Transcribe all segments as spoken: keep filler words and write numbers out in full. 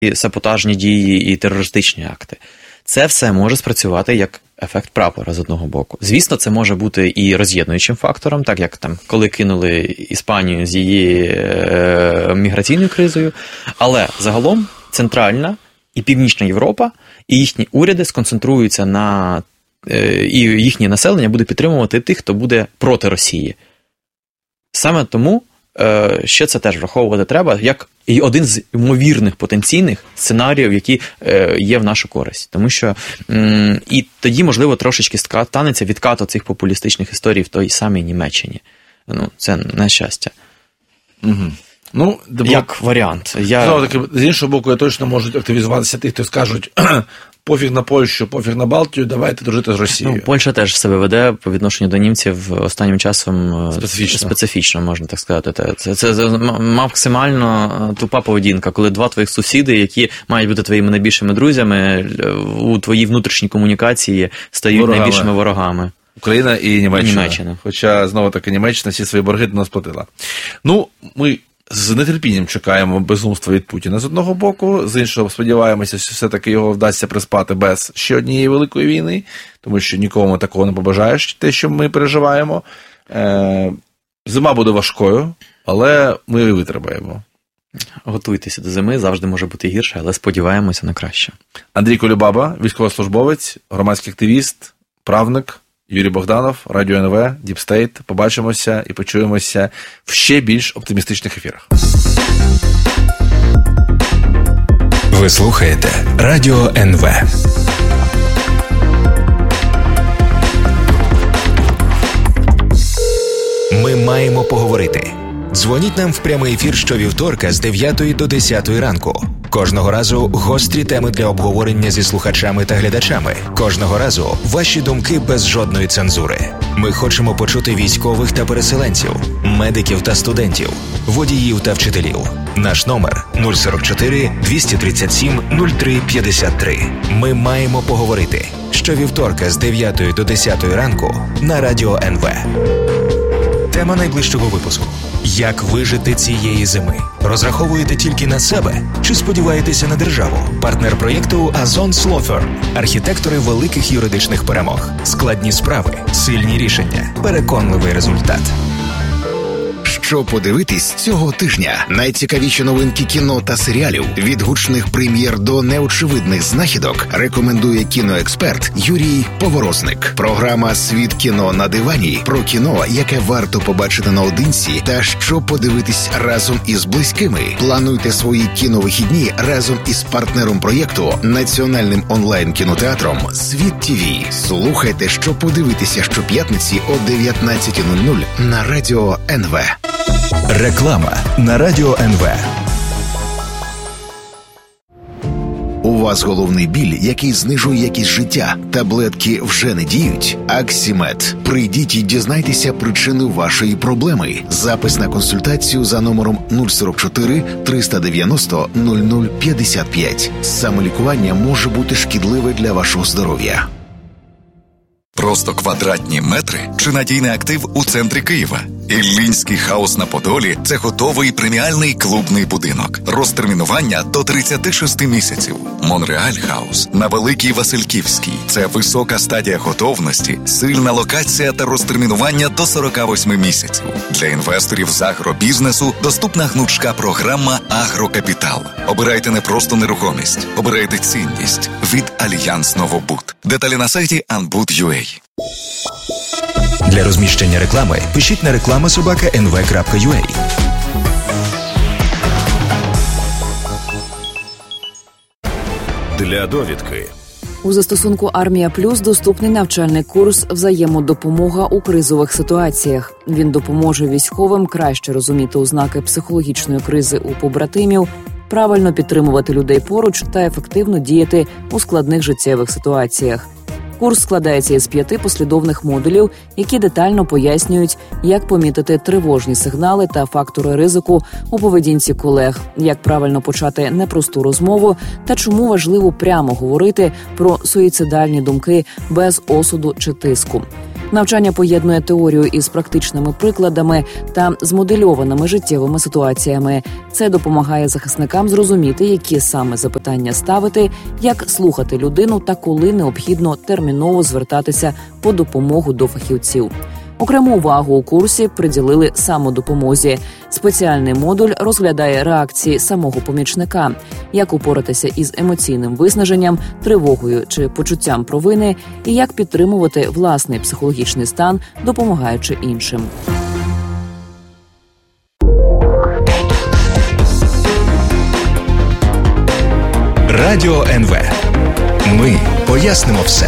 і саботажні дії, і терористичні акти. Це все може спрацювати як ефект прапора з одного боку. Звісно, це може бути і роз'єднуючим фактором, так як там, коли кинули Іспанію з її е, міграційною кризою, але загалом Центральна і Північна Європа і їхні уряди сконцентруються на, е, і їхнє населення буде підтримувати тих, хто буде проти Росії. Саме тому е, ще це теж враховувати треба, як і один з ймовірних потенційних сценаріїв, які е, є в нашу користь. Тому що м, і тоді, можливо, трошечки станеться відкат цих популістичних історій в той самій Німеччині. Ну, це на щастя. Угу. Ну, як варіант. Я... Знову таки, з іншого боку, точно можуть активізуватися ті, хто скажуть, пофіг на Польщу, пофіг на Балтію, давайте дружити з Росією. Ну, Польща теж себе веде по відношенню до німців останнім часом специфічно, специфічно можна так сказати. Це, це, це максимально тупа поведінка, коли два твоїх сусіди, які мають бути твоїми найбільшими друзями, у твоїй внутрішній комунікації стають ворогами. найбільшими ворогами. Україна і Німеччина. Німеччина. Хоча, знову таки, Німеччина всі свої борги до нас платила. Ну, ми з нетерпінням чекаємо безумства від Путіна з одного боку, з іншого сподіваємося, що все-таки його вдасться приспати без ще однієї великої війни, тому що нікому такого не побажаєш, те, що ми переживаємо. Е, зима буде важкою, але ми її витримаємо. Готуйтеся до зими, завжди може бути гірше, але сподіваємося на краще. Андрій Колюбаба, військовослужбовець, громадський активіст, правник, Юрій Богданов, Радіо ен ве, Діпстейт. Побачимося і почуємося в ще більш оптимістичних ефірах. Ви слухаєте Радіо ен ве. Ми маємо поговорити. Дзвоніть нам в прямий ефір щовівторка з дев'ятої до десятої ранку. Кожного разу гострі теми для обговорення зі слухачами та глядачами. Кожного разу ваші думки без жодної цензури. Ми хочемо почути військових та переселенців, медиків та студентів, водіїв та вчителів. Наш номер нуль сорок чотири двісті тридцять сім нуль три п'ятдесят три. Ми маємо поговорити. Щовівторка з дев'ятої до десятої ранку на Радіо ен ве. Тема найближчого випуску. Як вижити цієї зими? Розраховуєте тільки на себе? Чи сподіваєтеся на державу? Партнер проєкту Азон Law Firm. Архітектори великих юридичних перемог. Складні справи, сильні рішення, переконливий результат. Що подивитись цього тижня? Найцікавіші новинки кіно та серіалів, від гучних прем'єр до неочевидних знахідок, рекомендує кіноексперт Юрій Поворозник. Програма «Світ кіно на дивані» про кіно, яке варто побачити наодинці та що подивитись разом із близькими. Плануйте свої кіновихідні разом із партнером проєкту, національним онлайн-кінотеатром «Світ ТВ». Слухайте, що подивитися щоп'ятниці о дев'ятнадцята нуль нуль на Радіо ен ве. Реклама на Радіо ен ве. У вас головний біль, який знижує якість життя. Таблетки вже не діють? Аксімед. Прийдіть і дізнайтеся причини вашої проблеми. Запис на консультацію за номером нуль сорок чотири триста дев'яносто нуль нуль п'ятдесят п'ять. Самолікування може бути шкідливе для вашого здоров'я. Просто квадратні метри чи надійний актив у центрі Києва? Іллінський хаус на Подолі – це готовий преміальний клубний будинок. Розтермінування до тридцять шість місяців. Монреаль хаус на Великій Васильківській – це висока стадія готовності, сильна локація та розтермінування до сорок вісім місяців. Для інвесторів з агробізнесу доступна гнучка програма «Агрокапітал». Обирайте не просто нерухомість, обирайте цінність від Альянс Новобуд. Деталі на сайті анбуд крапка ю а. Для розміщення реклами пишіть на реклама собака ен ве крапка ю а. Для довідки. У застосунку «Армія Плюс» доступний навчальний курс «Взаємодопомога у кризових ситуаціях». Він допоможе військовим краще розуміти ознаки психологічної кризи у побратимів, правильно підтримувати людей поруч та ефективно діяти у складних життєвих ситуаціях. Курс складається із п'яти послідовних модулів, які детально пояснюють, як помітити тривожні сигнали та фактори ризику у поведінці колег, як правильно почати непросту розмову та чому важливо прямо говорити про суїцидальні думки без осуду чи тиску. Навчання поєднує теорію із практичними прикладами та змодельованими життєвими ситуаціями. Це допомагає захисникам зрозуміти, які саме запитання ставити, як слухати людину та коли необхідно терміново звертатися по допомогу до фахівців. Окрему увагу у курсі приділили самодопомозі. Спеціальний модуль розглядає реакції самого помічника, як упоратися із емоційним виснаженням, тривогою чи почуттям провини, і як підтримувати власний психологічний стан, допомагаючи іншим. Радіо ен ве. Ми пояснимо все.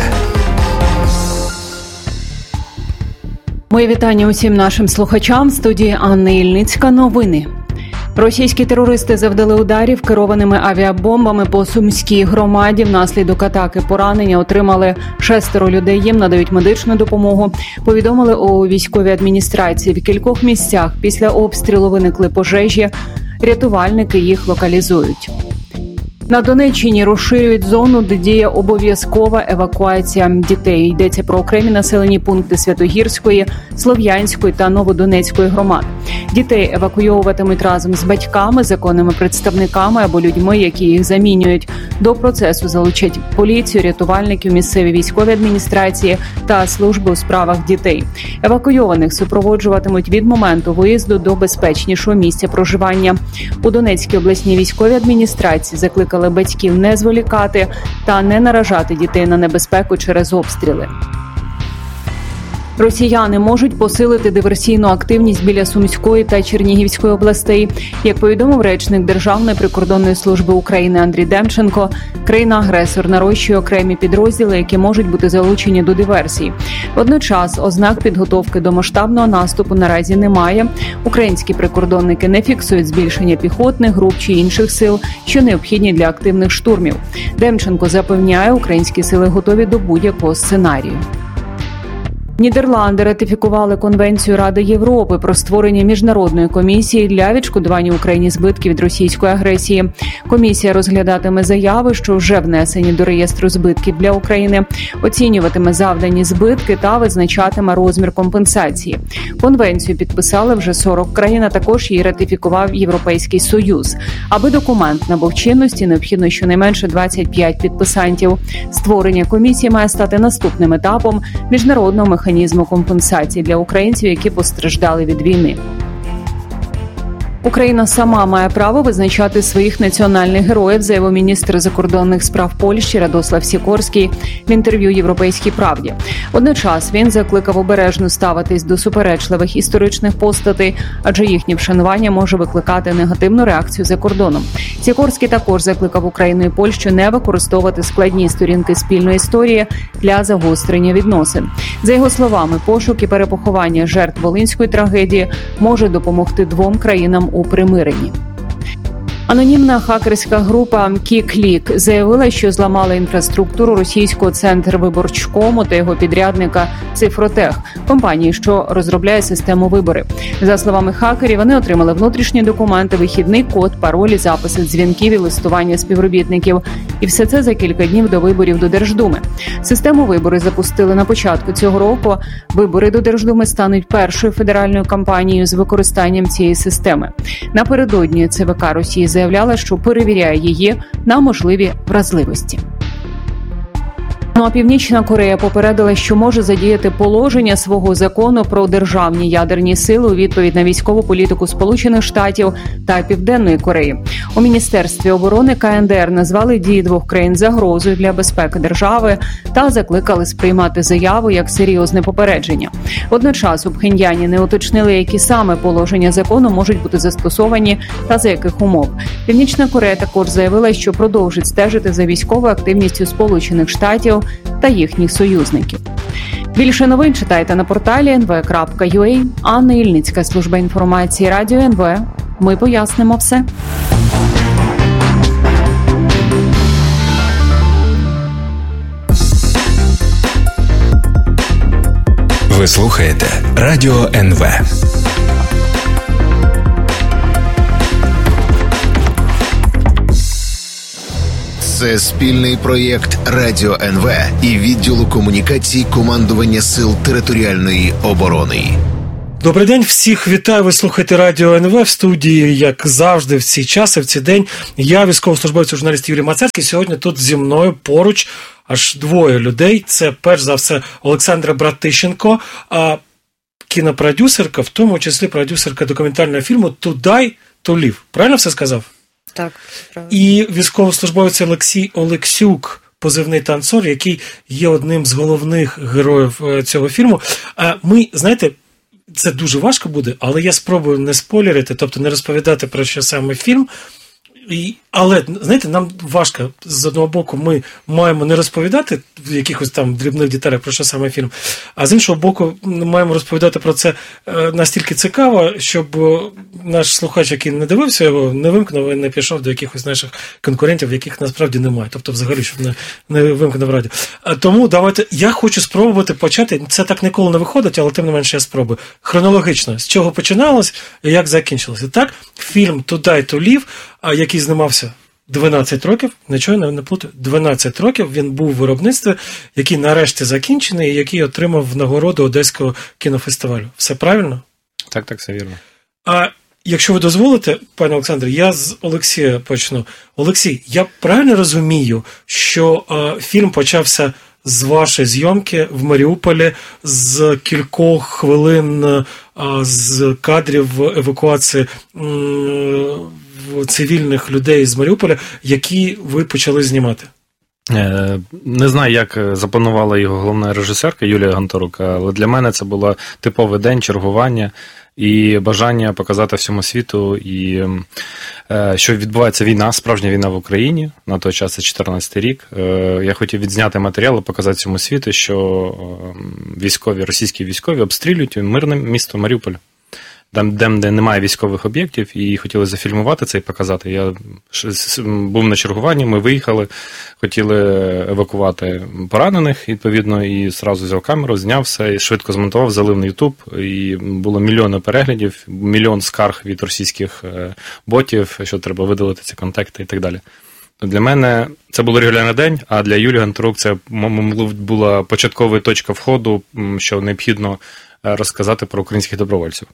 Мої вітання усім нашим слухачам. В студії Анна Ільницька. Новини. Російські терористи завдали ударів керованими авіабомбами по Сумській громаді. Внаслідок атаки поранення отримали шестеро людей. Їм надають медичну допомогу. Повідомили у військовій адміністрації. В кількох місцях після обстрілу виникли пожежі. Рятувальники їх локалізують. На Донеччині розширюють зону, де діє обов'язкова евакуація дітей. Йдеться про окремі населені пункти Святогірської, Слов'янської та Новодонецької громад. Дітей евакуйовуватимуть разом з батьками, законними представниками або людьми, які їх замінюють. До процесу залучать поліцію, рятувальників, місцеві військові адміністрації та служби у справах дітей. Евакуйованих супроводжуватимуть від моменту виїзду до безпечнішого місця проживання. У Донецькій обласній військовій адміністрації закликали батьків не зволікати та не наражати дітей на небезпеку через обстріли. Росіяни можуть посилити диверсійну активність біля Сумської та Чернігівської областей. Як повідомив речник Державної прикордонної служби України Андрій Демченко, країна-агресор нарощує окремі підрозділи, які можуть бути залучені до диверсій. Водночас ознак підготовки до масштабного наступу наразі немає. Українські прикордонники не фіксують збільшення піхотних груп чи інших сил, що необхідні для активних штурмів. Демченко запевняє, українські сили готові до будь-якого сценарію. Нідерланди ратифікували Конвенцію Ради Європи про створення міжнародної комісії для відшкодування Україні збитків від російської агресії. Комісія розглядатиме заяви, що вже внесені до реєстру збитків для України, оцінюватиме завдані збитки та визначатиме розмір компенсації. Конвенцію підписали вже сорок країн, а також її ратифікував Європейський Союз. Аби документ набув чинності, необхідно щонайменше двадцять п'ять підписантів. Створення комісії має стати наступним етапом міжнародного механізму механізму компенсації для українців, які постраждали від війни. Україна сама має право визначати своїх національних героїв, заявив міністр закордонних справ Польщі Радослав Сікорський в інтерв'ю «Європейській правді». Водночас він закликав обережно ставитись до суперечливих історичних постатей, адже їхнє вшанування може викликати негативну реакцію за кордоном. Сікорський також закликав Україну і Польщу не використовувати складні сторінки спільної історії для загострення відносин. За його словами, пошук і перепоховання жертв Волинської трагедії може допомогти двом країнам у примиренні. Анонімна хакерська група «Кіклік» заявила, що зламала інфраструктуру російського центру Виборчкому та його підрядника «Цифротех» – компанії, що розробляє систему вибори. За словами хакерів, вони отримали внутрішні документи, вихідний код, паролі, записи дзвінків і листування співробітників. І все це за кілька днів до виборів до Держдуми. Систему вибори запустили на початку цього року. Вибори до Держдуми стануть першою федеральною кампанією з використанням цієї системи. Напередодні ЦВК Росії заявляла, що перевіряє її на можливі вразливості. Ну а Північна Корея попередила, що може задіяти положення свого закону про державні ядерні сили у відповідь на військову політику Сполучених Штатів та Південної Кореї. У Міністерстві оборони ка ен де ер назвали дії двох країн загрозою для безпеки держави та закликали сприймати заяву як серйозне попередження. Водночас у Пхеньяні не уточнили, які саме положення закону можуть бути застосовані та за яких умов. Північна Корея також заявила, що продовжить стежити за військовою активністю Сполучених Штатів та їхніх союзників. Більше новин читайте на порталі ен ве крапка ю а. Анна Ільницька, служба інформації Радіо ен ве. Ми пояснимо все. Ви слухаєте Радіо ен ве. Це спільний проєкт Радіо ен ве і відділу комунікацій Командування Сил територіальної оборони. Добрий день, всіх вітаю, ви слухаєте Радіо ен ве в студії, як завжди, в ці часи, в ці день. Я військовослужбовець, журналіст Юрій Мацерський, сьогодні тут зі мною поруч аж двоє людей. Це, перш за все, Олександра Братищенко, а кінопродюсерка, в тому числі продюсерка документального фільму «To Die, to Live». Правильно все сказав? Так, правильно. І військовослужбовець Олексій Олексюк, позивний танцор, який є одним з головних героїв цього фільму. Ми, знаєте, це дуже важко буде, але я спробую не спойлерити, тобто не розповідати про що саме фільм. І, але, знаєте, нам важко, з одного боку, ми маємо не розповідати в якихось там дрібних деталях про що саме фільм, а з іншого боку, маємо розповідати про це настільки цікаво, щоб наш слухач, який не дивився його, не вимкнув і не пішов до якихось наших конкурентів, яких насправді немає. Тобто, взагалі, щоб не, не вимкнув радіо. Тому давайте, я хочу спробувати почати, це так ніколи не виходить, але тим не менше я спробую. Хронологічно, з чого починалось і як закінчилося. Так, фільм «To Die, to Live», який знімався дванадцять років, нічого не плутаю, дванадцять років, він був у виробництві, який нарешті закінчений і який отримав нагороду Одеського кінофестивалю. Все правильно? Так, так, все вірно. А якщо ви дозволите, пане Олександре, я з Олексія почну. Олексій, я правильно розумію, що а, фільм почався з вашої зйомки в Маріуполі, з кількох хвилин а, з кадрів евакуації м- цивільних людей з Маріуполя, які ви почали знімати? Не знаю, як запланувала його головна режисерка Юлія Гонтарук, але для мене це було типовий день чергування і бажання показати всьому світу, і що відбувається війна, справжня війна в Україні, на той час це чотирнадцятий рік. Я хотів відзняти матеріал і показати всьому світу, що військові, російські військові обстрілюють мирне місто Маріуполь. Там, де немає військових об'єктів, і хотіли зафільмувати це і показати. Я був на чергуванні, ми виїхали, хотіли евакувати поранених, відповідно, і одразу взяв камеру, зняв все, і швидко змонтував, залив на Ютуб, і було мільйони переглядів, мільйон скарг від російських ботів, що треба видалити ці контакти і так далі. Для мене це був регулярний день, а для Юлії Гонтарук це була початкова точка входу, що необхідно розказати про українських добровольців.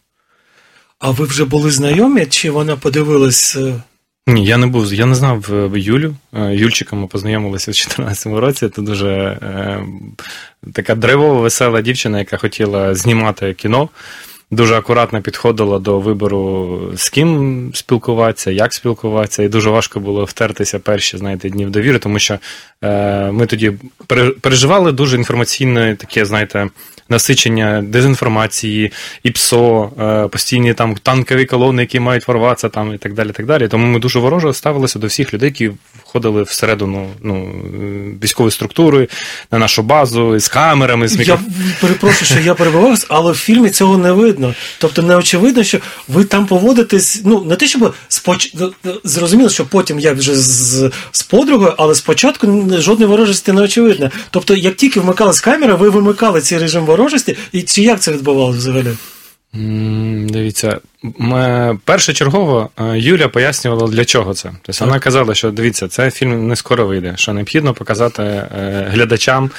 А ви вже були знайомі, чи вона подивилась? Ні, я не був, я не знав Юлю. Юльчика ми познайомилися в дві тисячі чотирнадцятому році. Це дуже е, така драйвова, весела дівчина, яка хотіла знімати кіно. Дуже акуратно підходила до вибору, з ким спілкуватися, як спілкуватися. І дуже важко було втертися перші, знаєте, днів довіри, тому що е, ми тоді переживали дуже інформаційне таке, знаєте, насичення дезінформації, ІПСО, е, постійні там танкові колони, які мають ворватися там і так далі, так далі. Тому ми дуже вороже ставилися до всіх людей, які входили всередину ну, військової структури, на нашу базу, з камерами, з мікрофонами. Я перепрошую, що я перебував, але в фільмі цього не видно. Тобто не очевидно, що ви там поводитесь, ну, не те, щоб споч... зрозуміло, що потім як вже з, з подругою, але спочатку жодної ворожості не очевидно. Тобто, як тільки вмикалась камера, ви вимикали цей режим ворожості, і чи як це відбувалося взагалі? Дивіться, першочергово Юля пояснювала, для чого це. Тобто вона казала, що дивіться, цей фільм не скоро вийде, що необхідно показати глядачам.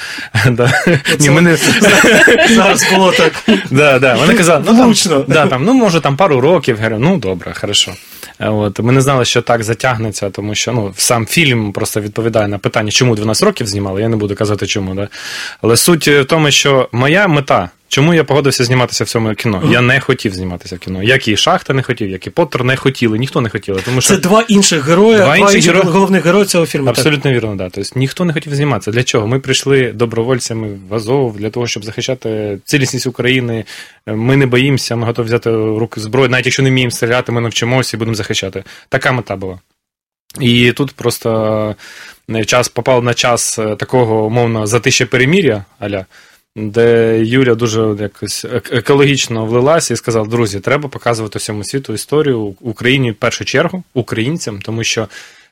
Зараз було так. Вона казала, ну може там пару років, ну добре, хорошо. От, ми не знали, що так затягнеться, тому що ну, сам фільм просто відповідає на питання, чому дванадцять років знімали, я не буду казати чому. Да? Але суть в тому, що моя мета, чому я погодився зніматися в цьому кіно? Я не хотів зніматися в кіно. Як і Шахта не хотів, як і Поттер не хотіли, ніхто не хотів. Тому що це два інших герої, два, два інших герої, головних героїв цього фільму. Абсолютно так. Вірно, да. Тобто ніхто не хотів зніматися. Для чого? Ми прийшли добровольцями в Азов, для того, щоб захищати цілісність України. Ми не боїмося, ми готові взяти в руки зброю, навіть якщо не вміємо стріляти, ми навчимося і будемо захищати. Така мета була. І тут просто час попав на час такого, умовно, затища перемир'я, аля, де Юля дуже якось екологічно влилася і сказала, друзі, треба показувати всьому світу історію Україні в першу чергу, українцям, тому що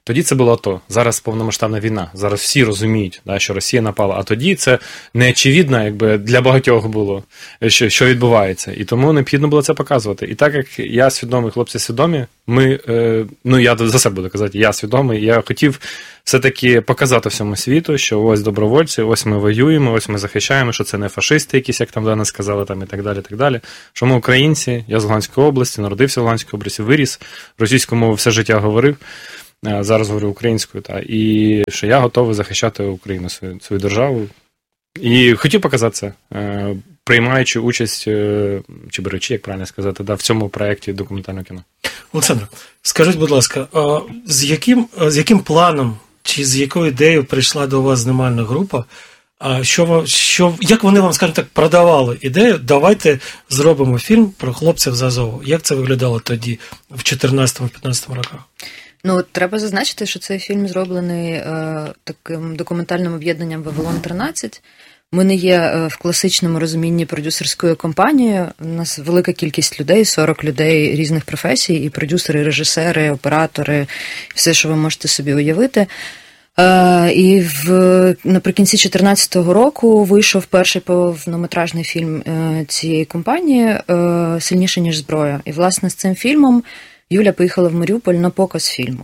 Тоді це було АТО. Зараз повномасштабна війна. Зараз всі розуміють, да, що Росія напала. А тоді це неочевидно, якби для багатьох було, що, що відбувається. І тому необхідно було це показувати. І так як я свідомий, хлопці свідомі, ми, е, ну я за себе буду казати, я свідомий, я хотів все-таки показати всьому світу, що ось добровольці, ось ми воюємо, ось ми захищаємо, що це не фашисти якісь, як там Дана сказали, там і так далі, так далі. Що ми українці, я з Луганської області, народився в Луганській області, виріс, російську мову все життя говорив, зараз говорю українською, та, і що я готовий захищати Україну, свою, свою державу. І хотів показати це, приймаючи участь, чи беручи, як правильно сказати, да, в цьому проєкті документального кіно. Олександр, скажіть, будь ласка, а з яким, з яким планом чи з якою ідеєю прийшла до вас знімальна група? А що, що, як вони вам, скажімо так, продавали ідею, давайте зробимо фільм про хлопців з Азову? Як це виглядало тоді, в чотирнадцятому-п'ятнадцятому роках? Ну, треба зазначити, що цей фільм зроблений е, таким документальним об'єднанням «Вавилон тринадцять». Ми не є в класичному розумінні продюсерською компанією. У нас велика кількість людей, сорок людей різних професій, і продюсери, і режисери, оператори, все, що ви можете собі уявити. І в, наприкінці дві тисячі чотирнадцятого року вийшов перший повнометражний фільм цієї компанії «Сильніше, ніж зброя». І, власне, з цим фільмом Юля поїхала в Маріуполь на показ фільму.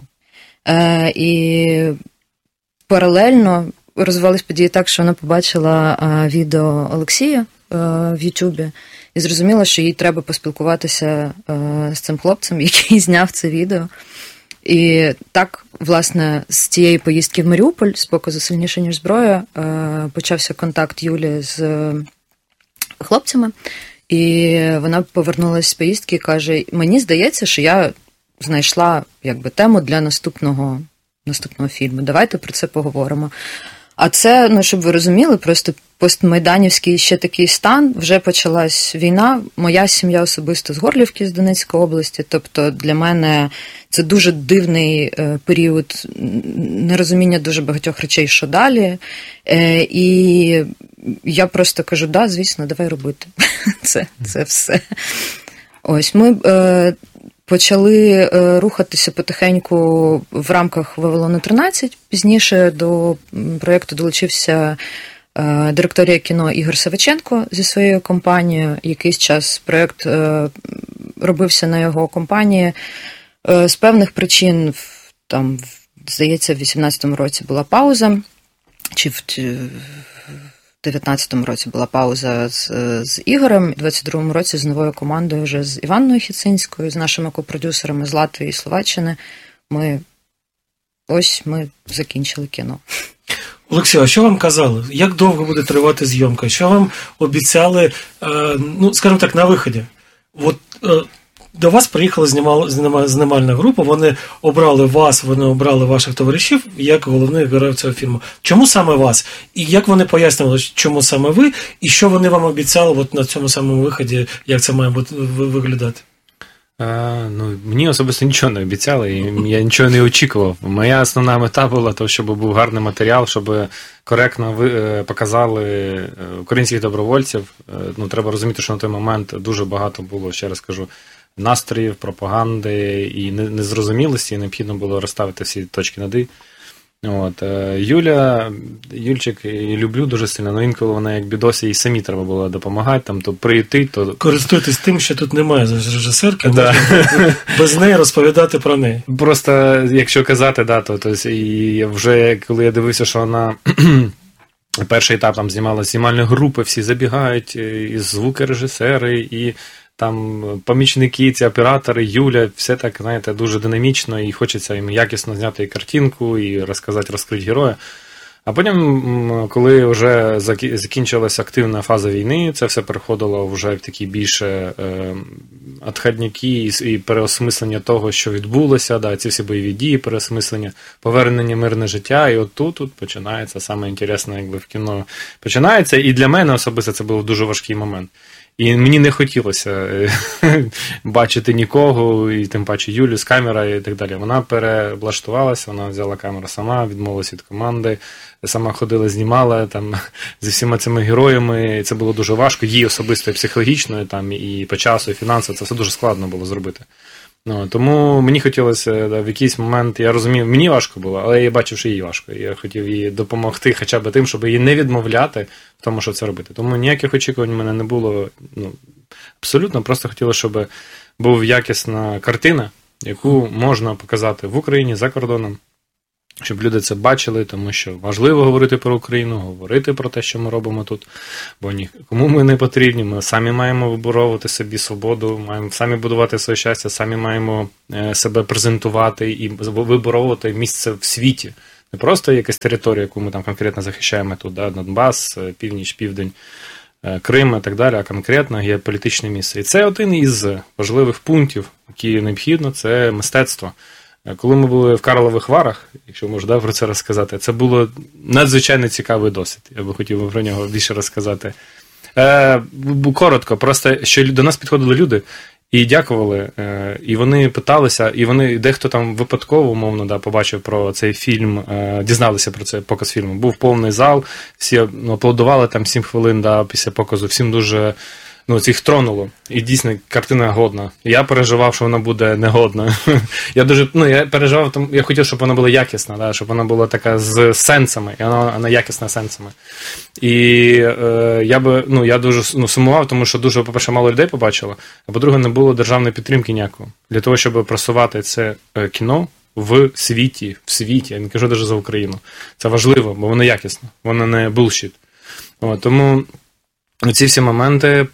І паралельно розвивались події так, що вона побачила відео Олексія в Ютубі і зрозуміла, що їй треба поспілкуватися з цим хлопцем, який зняв це відео. І так, власне, з цієї поїздки в Маріуполь, з показу «Сильніше, ніж зброя», почався контакт Юлі з хлопцями, і вона повернулася з поїздки і каже, мені здається, що я знайшла якби тему для наступного, наступного фільму, давайте про це поговоримо. А це, ну, щоб ви розуміли, просто постмайданівський ще такий стан, вже почалась війна, моя сім'я особисто з Горлівки, з Донецької області, тобто для мене це дуже дивний період нерозуміння дуже багатьох речей, що далі, і я просто кажу, да, звісно, давай робити, це, це все. Ось, ми почали рухатися потихеньку в рамках «Вавилону тринадцять». Пізніше до проєкту долучився директорія кіно Ігор Савиченко зі своєю компанією. Якийсь час проєкт робився на його компанії. З певних причин, там, здається, в вісімнадцятому році була пауза, чи в дев'ятнадцятому році була пауза з, з Ігорем, у двадцять другому році з новою командою вже з Іванною Хіцинською, з нашими копродюсерами з Латвії і Словаччини. Ми, ось ми закінчили кіно. Олексій, а що вам казали? Як довго буде тривати зйомка? Що вам обіцяли, ну, скажімо так, на виході? От до вас приїхала знімальна група, вони обрали вас, вони обрали ваших товаришів як головних героїв цього фільму. Чому саме вас? І як вони пояснювали, чому саме ви, і що вони вам обіцяли от на цьому самому виході, як це має бути виглядати? А, ну, мені особисто нічого не обіцяли, і я нічого не очікував. Моя основна мета була то, щоб був гарний матеріал, щоб коректно ви, показали українських добровольців. Ну, треба розуміти, що на той момент дуже багато було, ще раз кажу, настроїв, пропаганди і незрозумілості, і необхідно було розставити всі точки над «і». От. Юля, Юльчик, і люблю дуже сильно, але інколи вона як бідосі, їй самі треба було допомагати, там, то прийти, то... Користуйтесь тим, що тут немає режисерки, да. Можна без неї розповідати про неї. Просто, якщо казати, да, то, то і вже коли я дивився, що вона... Перший етап там знімала знімальні групи, всі забігають, і звуки режисери, і там помічники, ці оператори, Юля, все так, знаєте, дуже динамічно, і хочеться їм якісно зняти і картинку, і розказати, розкрити героя. А потім, коли вже закінчилася активна фаза війни, це все переходило вже в такі більше відходники і переосмислення того, що відбулося, да, ці всі бойові дії, переосмислення, повернення мирне життя, і от тут, тут починається саме інтересне, якби в кіно починається, і для мене особисто це був дуже важкий момент. І мені не хотілося бачити нікого, і тим паче Юлю з камерою і так далі. Вона переблаштувалася, вона взяла камеру сама, відмовилася від команди, сама ходила, знімала там зі всіма цими героями. Це було дуже важко, їй особисто і психологічно, і, там, і по часу, і фінансово, це все дуже складно було зробити. Ну, тому мені хотілося да, в якийсь момент, я розумів, мені важко було, але я бачив, що їй важко. Я хотів їй допомогти хоча б тим, щоб її не відмовляти в тому, що це робити. Тому ніяких очікувань в мене не було. Ну, абсолютно, просто хотілося, щоб була якісна картина, яку можна показати в Україні, за кордоном, щоб люди це бачили, тому що важливо говорити про Україну, говорити про те, що ми робимо тут, бо нікому ми не потрібні, ми самі маємо виборовувати собі свободу, маємо самі будувати своє щастя, самі маємо себе презентувати і виборовувати місце в світі. Не просто якась територія, яку ми там конкретно захищаємо тут, да, Донбас, північ, південь, Крим і так далі, а конкретно геополітичне місце. І це один із важливих пунктів, які необхідно, це мистецтво. Коли ми були в Карлових Варах, якщо можу да, про це розказати, це було надзвичайно цікавий досвід. Я би хотів про нього більше розказати. Е, коротко, просто, що до нас підходили люди і дякували, е, і вони питалися, і вони, дехто там випадково, умовно, да, побачив про цей фільм, е, дізналися про цей показ фільму. Був повний зал, всі ну, аплодували там сім хвилин да, після показу, всім дуже... Ну, це їх тронуло. І дійсно, картина годна. Я переживав, що вона буде негодна. Я дуже, ну, я переживав, тому я хотів, щоб вона була якісна, да, щоб вона була така з сенсами, і вона, вона якісна сенсами. І е, я би, ну, я дуже ну, сумував, тому що дуже, по-перше, мало людей побачило, а по-друге, не було державної підтримки ніякої. Для того, щоб просувати це кіно в світі, в світі, я не кажу навіть за Україну. Це важливо, бо воно якісно, воно не булшіт. О, тому... Ці всі моменти е,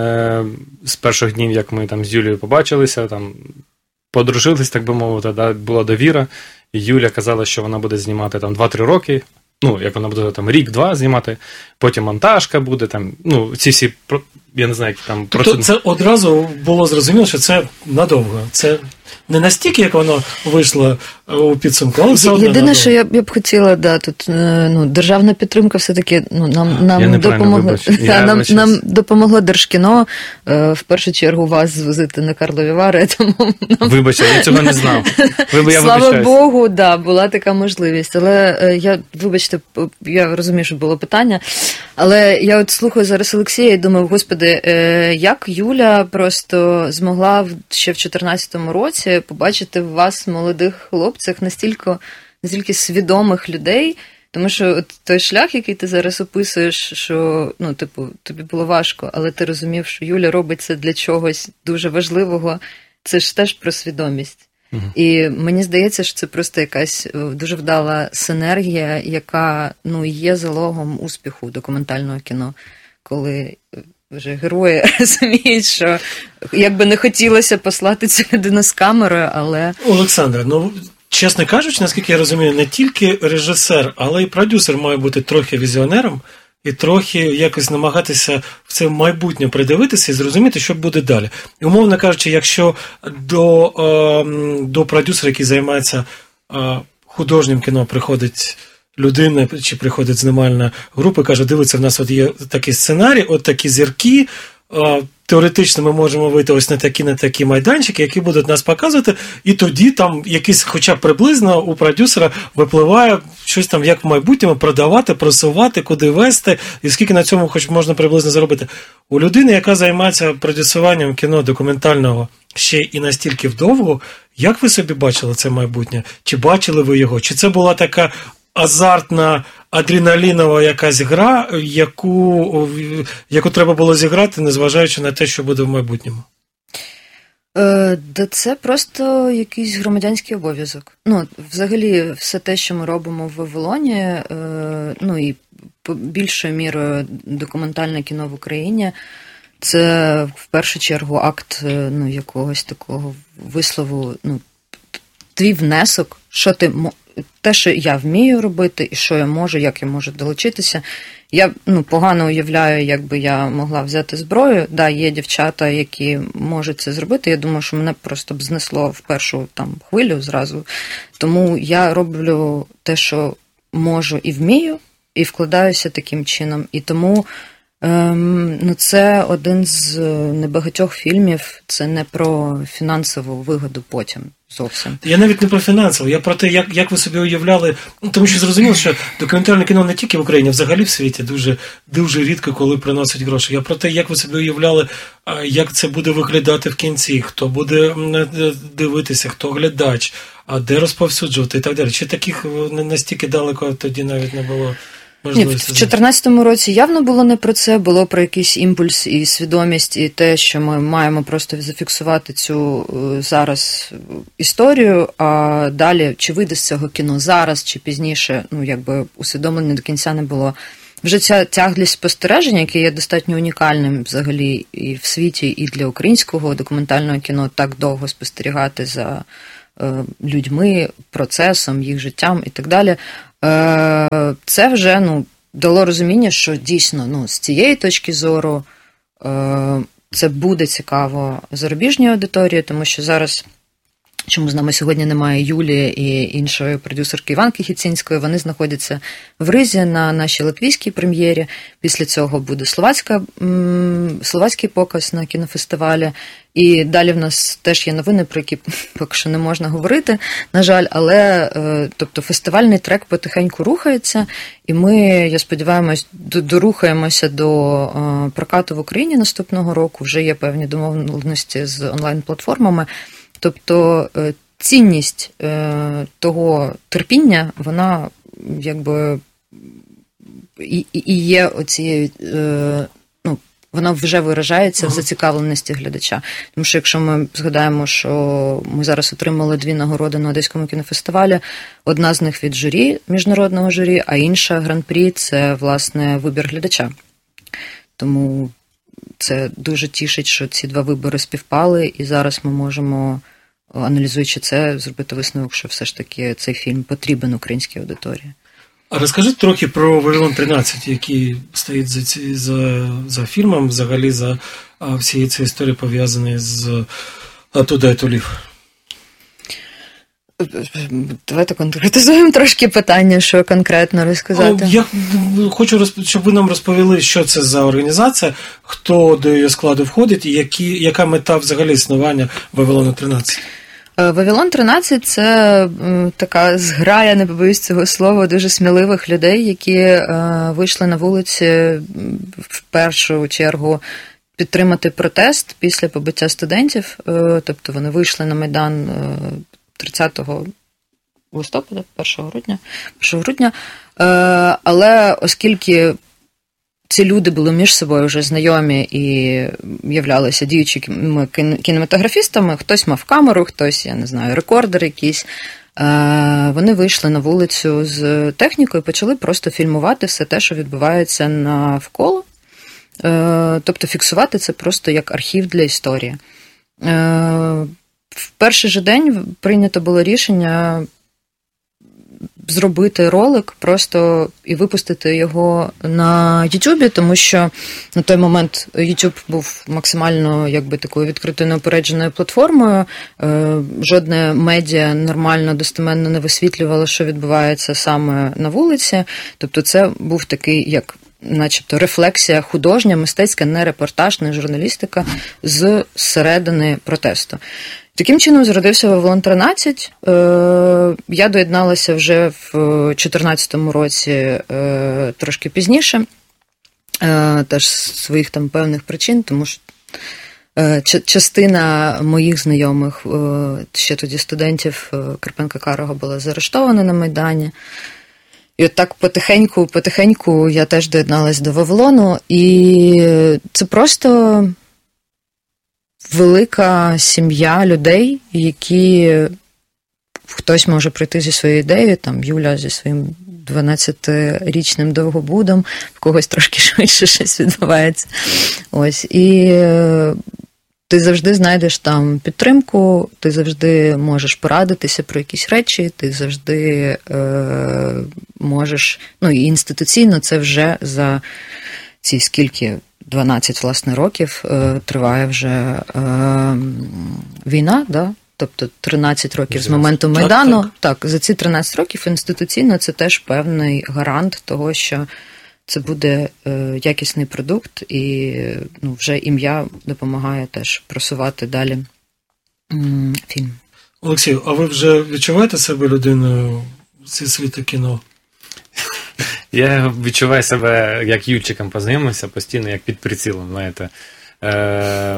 з перших днів, як ми там з Юлією побачилися, там подружились, так би мовити, да, була довіра. І Юля казала, що вона буде знімати там два-три роки, ну, як вона буде там рік-два знімати, потім монтажка буде, там, ну, ці всі, я не знаю, які там... Тобто процед... це одразу було зрозуміло, що це надовго, це не настільки, як воно вийшло у підсумку, але все одно. Єдине, що я б, я б хотіла, да, тут ну, державна підтримка все-таки ну, нам, нам, допомогла, та, нам, нам допомогло Держкіно в першу чергу вас звозити на Карлові Вари. Тому нам... Вибачте, я цього не знав. Ви, я Слава Богу, да, була така можливість. Але я, вибачте, я розумію, що було питання, але я от слухаю зараз Олексія і думаю, господи, як Юля просто змогла ще в чотирнадцятому році побачити в вас, молодих хлопцях, настільки, настільки свідомих людей, тому що от той шлях, який ти зараз описуєш, що, ну, типу, тобі було важко, але ти розумів, що Юля робить це для чогось дуже важливого, це ж теж про свідомість. Угу. І мені здається, що це просто якась дуже вдала синергія, яка, ну, є залогом успіху документального кіно, коли вже герої розуміють, що як би не хотілося послати цю людину з камерою, але... Олександра, ну, чесно кажучи, наскільки я розумію, не тільки режисер, але й продюсер має бути трохи візіонером і трохи якось намагатися в це майбутнє придивитися і зрозуміти, що буде далі. І, умовно кажучи, якщо до, до продюсера, який займається художнім кіно, приходить людина, чи приходить знімальна група, каже, дивіться, в нас от є такий сценарій, от такі зірки, теоретично ми можемо вийти ось на такі, на такі майданчики, які будуть нас показувати, і тоді там якийсь, хоча б приблизно у продюсера випливає щось там, як в майбутньому продавати, просувати, куди вести, і скільки на цьому хоч можна приблизно заробити. У людини, яка займається продюсуванням кіно документального ще і настільки вдовго, як ви собі бачили це майбутнє? Чи бачили ви його? Чи це була така азартна, адреналінова якась гра, яку, яку треба було зіграти, незважаючи на те, що буде в майбутньому? Е, да це просто якийсь громадянський обов'язок. Ну, взагалі, все те, що ми робимо в Вавилоні, е, ну і більшою мірою документальне кіно в Україні, це в першу чергу акт ну, якогось такого вислову, ну, твій внесок, що ти те, що я вмію робити, і що я можу, як я можу долучитися. Я ну, погано уявляю, як би я могла взяти зброю. Да, є дівчата, які можуть це зробити. Я думаю, що мене просто б знесло в першу там хвилю зразу. Тому я роблю те, що можу і вмію, і вкладаюся таким чином. І тому Ем, ну, це один з небагатьох фільмів, це не про фінансову вигоду потім зовсім. Я навіть не про фінансово, я про те, як, як ви собі уявляли, тому що зрозуміло, що документальне кіно не тільки в Україні, а взагалі в світі дуже, дуже рідко коли приносить гроші. Я про те, як ви собі уявляли, як це буде виглядати в кінці, хто буде дивитися, хто глядач, а де розповсюджувати і так далі. Чи таких настільки далеко тоді навіть не було? Ні, в дві тисячі чотирнадцятому році явно було не про це, було про якийсь імпульс і свідомість, і те, що ми маємо просто зафіксувати цю зараз історію, а далі, чи вийде з цього кіно зараз, чи пізніше, ну, якби усвідомлення до кінця не було. Вже ця тяглість спостереження, яке є достатньо унікальним взагалі і в світі, і для українського документального кіно, так довго спостерігати за е, людьми, процесом, їх життям і так далі, це вже, ну, дало розуміння, що дійсно, ну, з цієї точки зору це буде цікаво зарубіжній аудиторії, тому що зараз, чому з нами сьогодні немає Юлії і іншої продюсерки Іванки Хіцинської, вони знаходяться в Ризі на нашій латвійській прем'єрі. Після цього буде словацька, словацький показ на кінофестивалі. І далі в нас теж є новини, про які поки що не можна говорити, на жаль, але тобто фестивальний трек потихеньку рухається, і ми, я сподіваємось, дорухаємося до прокату в Україні наступного року. Вже є певні домовленості з онлайн-платформами. Тобто цінність того терпіння, вона якби і є оцією, ну, вона вже виражається в зацікавленості глядача. Тому що якщо ми згадаємо, що ми зараз отримали дві нагороди на Одеському кінофестивалі, одна з них від журі, міжнародного журі, а інша гран-прі – це, власне, вибір глядача. Тому це дуже тішить, що ці два вибори співпали, і зараз ми можемо, аналізуючи це, зробити висновок, що все ж таки цей фільм потрібен українській аудиторії. А розкажіть трохи про «Вавилон тринадцять», який стоїть за, ці, за, за фільмом, взагалі за всією цією історією, пов'язані з «Туди Тулів». Давайте конкретизуємо трошки питання, що конкретно розказати. Я хочу, щоб ви нам розповіли, що це за організація, хто до її складу входить і які, яка мета взагалі існування «Вавилону тринадцять». «Вавилон тринадцять» – це така зграя, не побоюсь цього слова, дуже сміливих людей, які вийшли на вулиці в першу чергу підтримати протест після побиття студентів. Тобто вони вийшли на Майдан тридцятого листопада, першого грудня, першого грудня. Але оскільки ці люди були між собою вже знайомі і являлися діючими кінематографістами, хтось мав камеру, хтось, я не знаю, рекордер якийсь, вони вийшли на вулицю з технікою і почали просто фільмувати все те, що відбувається навколо. Тобто фіксувати це просто як архів для історії. В перший же день прийнято було рішення зробити ролик просто і випустити його на Ютубі, тому що на той момент Ютуб був максимально якби такою відкритою неупередженою платформою. Жодне медіа нормально, достеменно не висвітлювало, що відбувається саме на вулиці. Тобто це був такий, як начебто рефлексія художня, мистецька, не репортаж, не журналістика з середини протесту. Таким чином зародився «Вавилон тринадцять». Я доєдналася вже в дві тисячі чотирнадцятому році трошки пізніше, теж з своїх там певних причин, тому що частина моїх знайомих, ще тоді студентів Карпенка-Карого, була заарештована на Майдані. І от так потихеньку, потихеньку я теж доєдналась до «Вавилону», і це просто велика сім'я людей, які хтось може прийти зі своєю ідеєю, там Юля зі своїм дванадцятирічним довгобудом, в когось трошки швидше щось відбувається. Ось. І ти завжди знайдеш там підтримку, ти завжди можеш порадитися про якісь речі, ти завжди е, можеш, ну і інституційно це вже за ці скільки, дванадцять, власне, років е, триває вже е, війна, да? Тобто тринадцять років з моменту Майдану. Так, так, за ці тринадцять років інституційно це теж певний гарант того, що це буде е, якісний продукт, і ну, вже ім'я допомагає теж просувати далі м- фільм. Олексію, а ви вже відчуваєте себе людиною зі світу кіно? Я відчуваю себе, як Юрчиком познайомився, постійно, як під прицілом, знаєте. Е,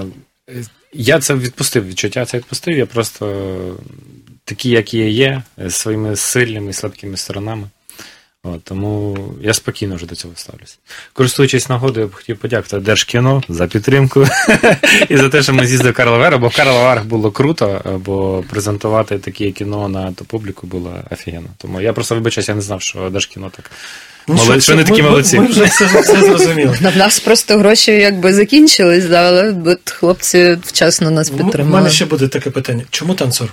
я це відпустив, відчуття це відпустив, я просто такий, як я є, з своїми сильними і слабкими сторонами. От, тому я спокійно вже до цього ставлюся. Користуючись нагодою, я б хотів подякувати Держкіно за підтримку і за те, що ми з'їздили в Карлове, бо в Карловарах було круто, бо презентувати таке кіно на ту публіку було офігенно. Тому я просто вибачаюсь, я не знав, що Держкіно так. Ну, Молодці, що, що вони такі ми, молодці. Ми вже все, все зрозуміли. В нас просто гроші якби закінчились, да, але от хлопці вчасно нас У підтримали. мене ще буде таке питання. Чому танцор?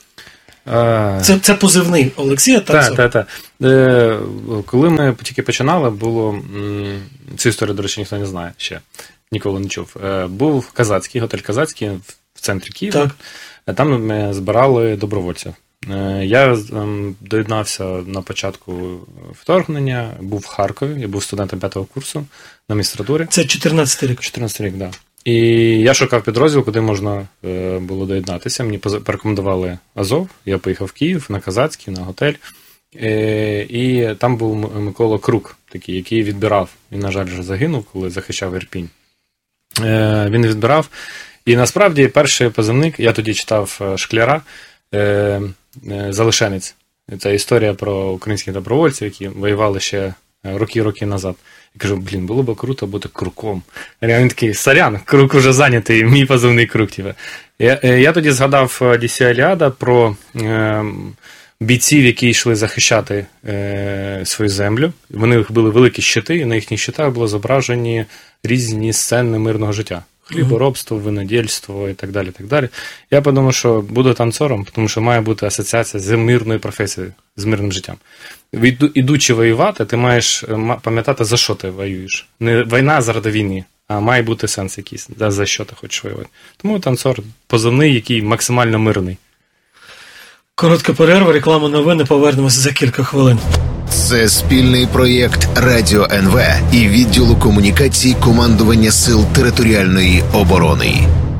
А... Це, це позивний Олексія танцор? Так, так, так. Е, коли ми тільки починали, було... М, цю історію, до речі, ніхто не знає ще. Ніколи не чув. Е, був Казацький, готель Казацький в центрі Києва. Так. Там ми збирали добровольців. Е, я е, доєднався на початку вторгнення, був в Харкові, я був студентом п'ятого курсу на магістратурі. Це чотирнадцятий рік? чотирнадцятий рік, так. Да. І я шукав підрозділ, куди можна е, було доєднатися. Мені порекомендували Азов, я поїхав в Київ на Казацький, на готель. Е, і там був Микола Крук, такий, який відбирав. Він, на жаль, вже загинув, коли захищав Ірпінь. Е, він відбирав. І насправді перший позивник, я тоді читав Шкляра, е, е, Залишенець. Це історія про українських добровольців, які воювали ще роки-роки назад. Я кажу, блін, було б круто бути Круком. Він такий, сорян, Крук уже зайнятий, мій позивний Крук. Типу. Я, я тоді згадав Одіссея Іліада про е, бійців, які йшли захищати е, свою землю. Вони були великі щити, і на їхніх щитах були зображені різні сцени мирного життя. Хліборобство, винодільство і так далі, так далі. Я подумав, що буду танцором, тому що має бути асоціація з мирною професією, з мирним життям. Ідучи воювати, ти маєш пам'ятати, за що ти воюєш. Не війна заради війни, а має бути сенс якийсь, за що ти хочеш воювати. Тому танцор позивний, який максимально мирний. Коротка перерва, реклама, новини, повернемося за кілька хвилин. Це спільний проєкт Радіо ен ве і відділу комунікацій Командування Сил територіальної оборони.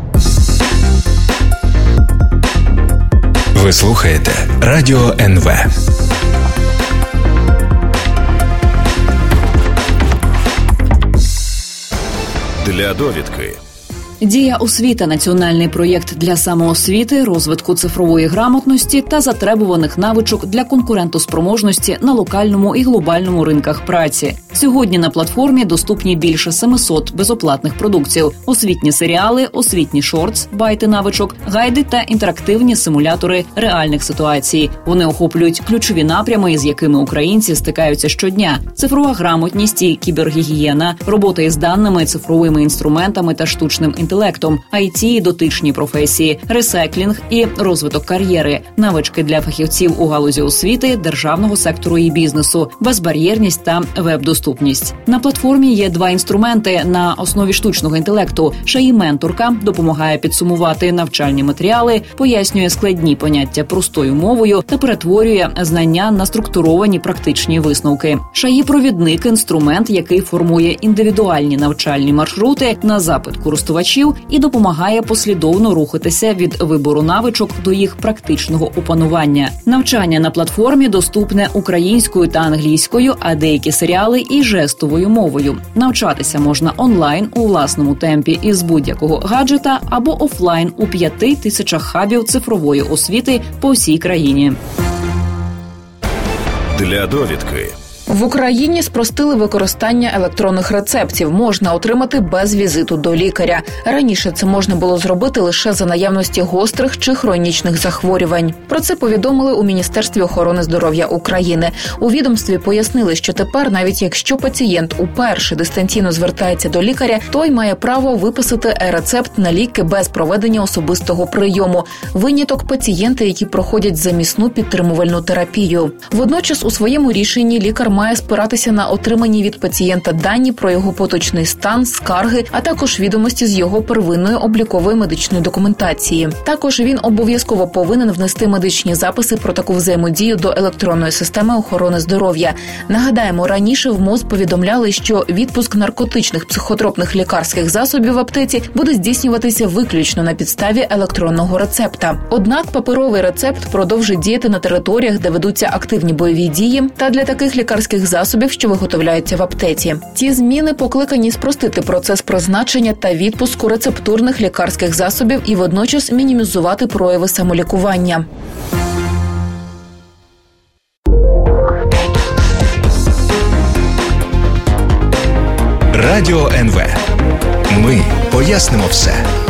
Ви слухаєте Радіо ен ве. Для довідки. Дія освіта – національний проєкт для самоосвіти, розвитку цифрової грамотності та затребуваних навичок для конкурентоспроможності на локальному і глобальному ринках праці. Сьогодні на платформі доступні більше семисот безоплатних продуктів: освітні серіали, освітні шортс, байти навичок, гайди та інтерактивні симулятори реальних ситуацій. Вони охоплюють ключові напрями, з якими українці стикаються щодня: цифрова грамотність і кібергігієна, робота із даними, цифровими інструментами та штучним інтелектом, ай ті і дотичні професії, ресайклінг і розвиток кар'єри, навички для фахівців у галузі освіти, державного сектору і бізнесу, безбар'єрність та веб-доступність. На платформі є два інструменти на основі штучного інтелекту. Шаї-менторка допомагає підсумувати навчальні матеріали, пояснює складні поняття простою мовою та перетворює знання на структуровані практичні висновки. Шаї-провідник – інструмент, який формує індивідуальні навчальні маршрути на запит користувачів і допомагає послідовно рухатися від вибору навичок до їх практичного опанування. Навчання на платформі доступне українською та англійською, а деякі серіали і жестовою мовою. Навчатися можна онлайн у власному темпі із будь-якого гаджета або офлайн у п'яти тисячах хабів цифрової освіти по всій країні. Для довідки. В Україні спростили використання електронних рецептів. Можна отримати без візиту до лікаря. Раніше це можна було зробити лише за наявності гострих чи хронічних захворювань. Про це повідомили у Міністерстві охорони здоров'я України. У відомстві пояснили, що тепер, навіть якщо пацієнт уперше дистанційно звертається до лікаря, той має право виписати е-рецепт на ліки без проведення особистого прийому. Виняток – пацієнти, які проходять замісну підтримувальну терапію. Водночас у своєму рішенні лікар має має спиратися на отримані від пацієнта дані про його поточний стан, скарги, а також відомості з його первинної облікової медичної документації. Також він обов'язково повинен внести медичні записи про таку взаємодію до електронної системи охорони здоров'я. Нагадаємо, раніше в МОЗ повідомляли, що відпуск наркотичних психотропних лікарських засобів в аптеці буде здійснюватися виключно на підставі електронного рецепта. Однак паперовий рецепт продовжить діяти на територіях, де ведуться активні бойові дії, та для таких лікарських засобів, що виготовляються в аптеці. Ці зміни покликані спростити процес призначення та відпуску рецептурних лікарських засобів і водночас мінімізувати прояви самолікування. Радіо ен ве. Ми пояснимо все.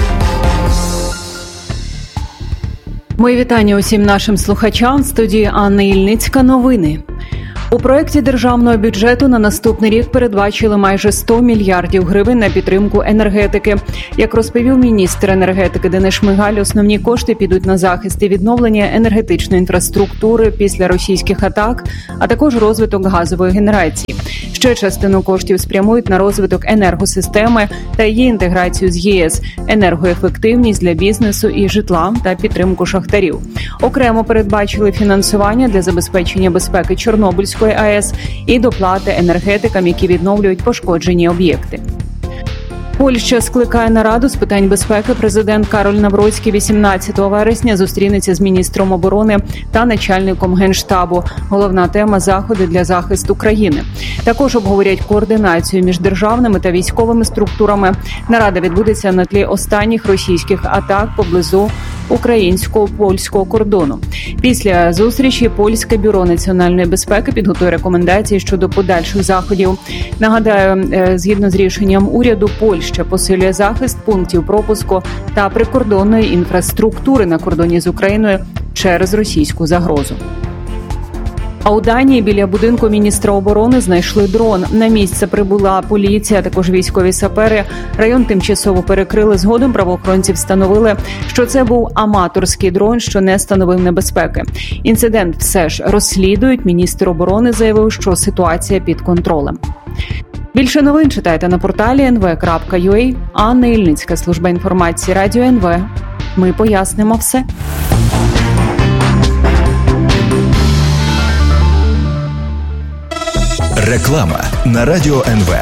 Мої вітання усім нашим слухачам. В студії Анна Ільницька. Новини. У проєкті державного бюджету на наступний рік передбачили майже сто мільярдів гривень на підтримку енергетики. Як розповів міністр енергетики Денис Шмигаль, основні кошти підуть на захист і відновлення енергетичної інфраструктури після російських атак, а також розвиток газової генерації. Ще частину коштів спрямують на розвиток енергосистеми та її інтеграцію з ЄС, енергоефективність для бізнесу і житла та підтримку шахтарів. Окремо передбачили фінансування для забезпечення безпеки Чорнобильської АЕС і доплати енергетикам, які відновлюють пошкоджені об'єкти. Польща скликає нараду з питань безпеки. Президент Кароль Навроцький вісімнадцятого вересня зустрінеться з міністром оборони та начальником Генштабу. Головна тема – заходи для захисту країни. Також обговорять координацію між державними та військовими структурами. Нарада відбудеться на тлі останніх російських атак поблизу українсько-польського кордону. Після зустрічі Польське бюро національної безпеки підготує рекомендації щодо подальших заходів. Нагадаю, згідно з рішенням уряду, Польща посилює захист пунктів пропуску та прикордонної інфраструктури на кордоні з Україною через російську загрозу. А у Данії біля будинку міністра оборони знайшли дрон. На місце прибула поліція, а також військові сапери. Район тимчасово перекрили. Згодом правоохоронці встановили, що це був аматорський дрон, що не становив небезпеки. Інцидент все ж розслідують. Міністр оборони заявив, що ситуація під контролем. Більше новин читайте на порталі ен ве крапка ю а. Анна Ільницька, служба інформації Радіо ен ве. Ми пояснимо все. Реклама на Радіо ен ве.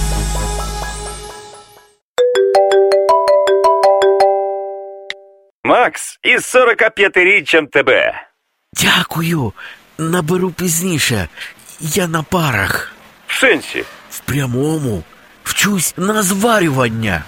Макс, із сорокап'ятиріччям тебе. Дякую. Наберу пізніше. Я на парах. В сенсі? В прямому. Вчусь на зварювання.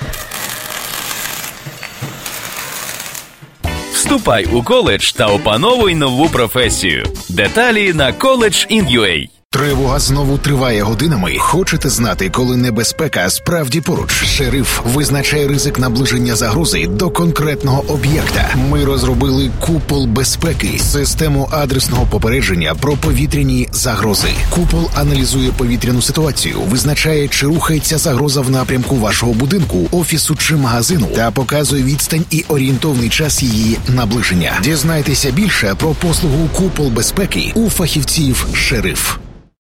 Вступай у коледж та опановуй нову професію. Деталі на коледж точка ін ю а. Тривога знову триває годинами. Хочете знати, коли небезпека справді поруч? Шериф визначає ризик наближення загрози до конкретного об'єкта. Ми розробили Купол безпеки – систему адресного попередження про повітряні загрози. Купол аналізує повітряну ситуацію, визначає, чи рухається загроза в напрямку вашого будинку, офісу чи магазину, та показує відстань і орієнтовний час її наближення. Дізнайтеся більше про послугу Купол безпеки у фахівців «Шериф».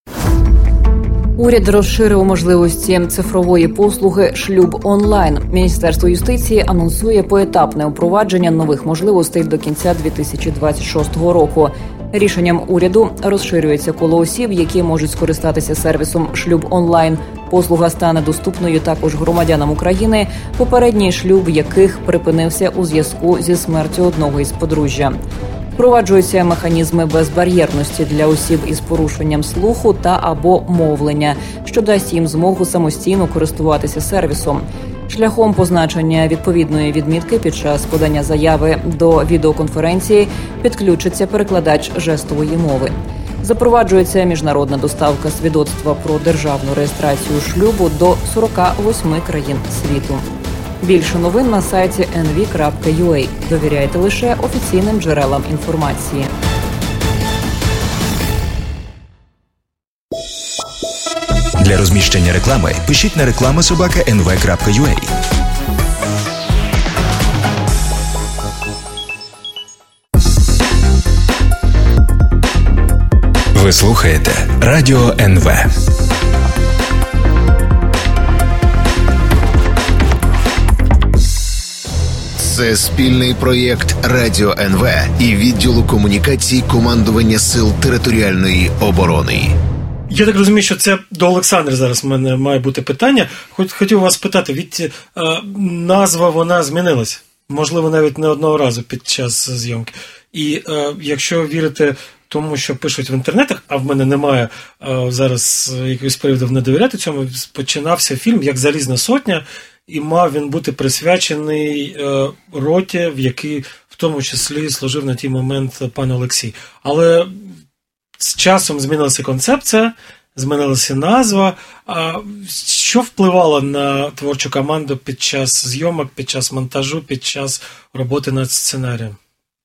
Уряд розширив можливості цифрової послуги «Шлюб онлайн». Міністерство юстиції анонсує поетапне впровадження нових можливостей до кінця дві тисячі двадцять шостого року. Рішенням уряду розширюється коло осіб, які можуть скористатися сервісом «Шлюб онлайн». Послуга стане доступною також громадянам України, попередній шлюб яких припинився у зв'язку зі смертю одного із подружжя. Впроваджуються механізми безбар'єрності для осіб із порушенням слуху та або мовлення, що дасть їм змогу самостійно користуватися сервісом. Шляхом позначення відповідної відмітки під час подання заяви до відеоконференції підключиться перекладач жестової мови. Запроваджується міжнародна доставка свідоцтва про державну реєстрацію шлюбу до сорока восьми країн світу. Більше новин на сайті ен ві крапка ю а. Довіряйте лише офіційним джерелам інформації. Для розміщення реклами пишіть на реклама собака ен ве крапка ю а. Ви слухаєте Радіо ен ве. Це спільний проєкт Радіо ен ве і відділу комунікацій Командування Сил територіальної оборони. Я так розумію, що це до Олександра зараз в мене має бути питання. Хоч хотів вас питати, від е, назва вона змінилась, можливо, навіть не одного разу під час зйомки. І е, якщо вірити тому, що пишуть в інтернетах, а в мене немає е, зараз якихось приводів не довіряти цьому, починався фільм як «Залізна сотня», і мав він бути присвячений е, роті, в якій в тому числі служив на той момент пан Олексій. Але з часом змінилася концепція, змінилася назва. А що впливало на творчу команду під час зйомок, під час монтажу, під час роботи над сценарієм?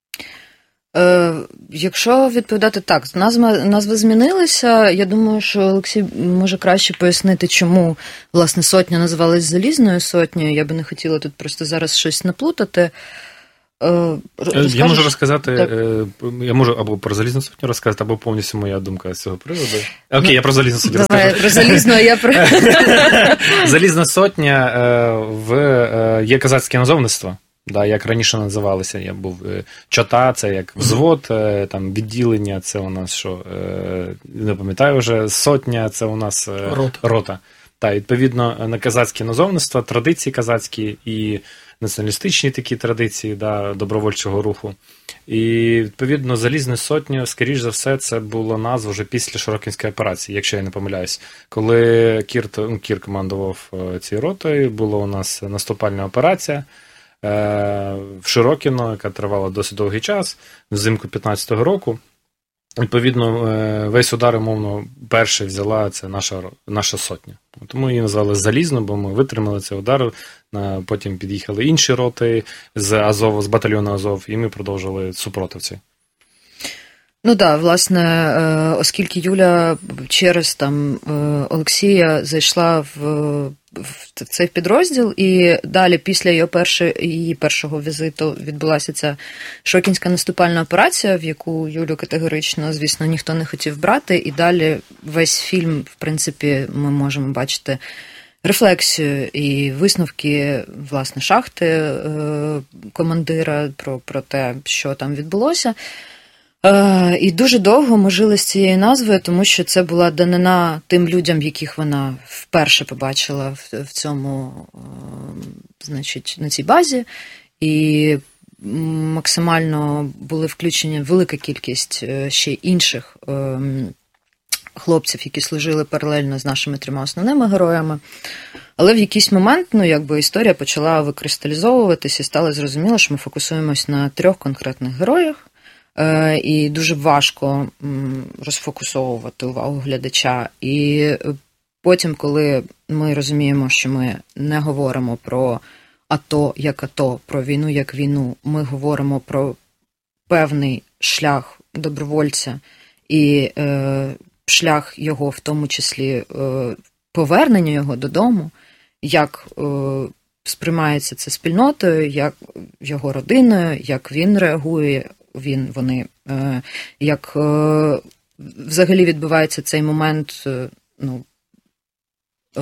Е, якщо відповідати так, назва, назви змінилися. Я думаю, що Олексій може краще пояснити, чому, власне, сотня називалась «Залізною сотнею». Я би не хотіла тут просто зараз щось наплутати. Розкажеш? Я можу розказати, так. Я можу або про «Залізну сотню» розказати, або повністю моя думка з цього приводу. Окей, ну, я про «Залізну сотню» давай, розкажу. Про «Залізну», а я про... «Залізна сотня» в є козацьке назовництво. Да, як раніше називалися, я був чота, це як взвод, там відділення, це у нас що, не пам'ятаю вже, сотня, це у нас рота. рота. Та, відповідно, на козацьке назовництво, традиції козацькі і націоналістичні такі традиції, да, добровольчого руху. І, відповідно, «Залізну сотню», скоріш за все, це була назва вже після Широкінської операції, якщо я не помиляюсь. Коли Кір, ну, Кір командував цією ротою, була у нас наступальна операція в Широкіно, яка тривала досить довгий час, взимку п'ятнадцятого року. Відповідно, весь удар, умовно, перший взяла це наша, наша сотня. Тому її назвали «Залізно», бо ми витримали цей удар, потім під'їхали інші роти з Азову, з батальйону Азов, і ми продовжили супротив цей. Ну так, да, власне, оскільки Юля через там Олексія зайшла в, в цей підрозділ, і далі після її, першої, її першого візиту відбулася ця Широкінська наступальна операція, в яку Юлю категорично, звісно, ніхто не хотів брати, і далі весь фільм, в принципі, ми можемо бачити рефлексію і висновки, власне, шахти командира про, про те, що там відбулося. І дуже довго ми жили з цією назвою, тому що це була данина тим людям, яких вона вперше побачила в цьому, значить, на цій базі. І максимально були включені велика кількість ще інших хлопців, які служили паралельно з нашими трьома основними героями. Але в якийсь момент, ну, якби історія почала викристалізовуватись і стало зрозуміло, що ми фокусуємось на трьох конкретних героях. І дуже важко розфокусовувати увагу глядача. І потім, коли ми розуміємо, що ми не говоримо про АТО як АТО, про війну як війну, ми говоримо про певний шлях добровольця і е, шлях його, в тому числі е, повернення його додому, як е, сприймається це спільнотою, як його родиною, як він реагує, Він, вони, е, як е, взагалі відбувається цей момент, е, ну, е,